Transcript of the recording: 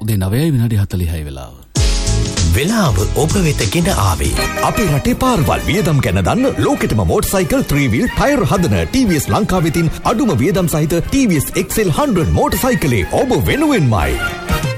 උදේ 9:46 වෙලාව. වෙලාව ඔබ වෙත ගෙන ආවේ අපේ රටේ පාරවල් වියදම් ගැන දන්න ලෝකෙටම මෝටර්සයිකල් 3-wheel ටයර් හදන TVS ලංකාව වෙතින් අඩුම වියදම් සහිත TVS XL 100 මෝටර්සයිකලේ ඔබ වෙනුවෙන්මයි.